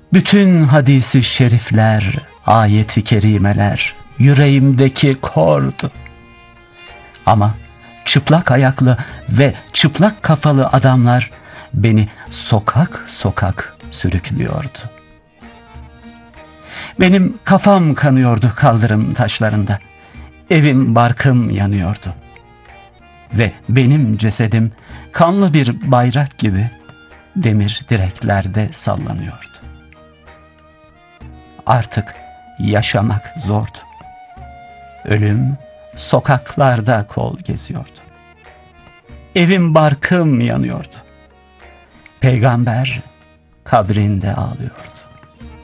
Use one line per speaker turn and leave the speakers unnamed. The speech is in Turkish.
Bütün hadisi şerifler, ayeti kerimeler yüreğimdeki kordu. Ama çıplak ayaklı ve çıplak kafalı adamlar beni sokak sokak sürüklüyordu. Benim kafam kanıyordu kaldırım taşlarında. Evim barkım yanıyordu. Ve benim cesedim kanlı bir bayrak gibi demir direklerde sallanıyordu. Artık yaşamak zordu. Ölüm sokaklarda kol geziyordu. Evim barkım yanıyordu. Peygamber kabrinde ağlıyordu.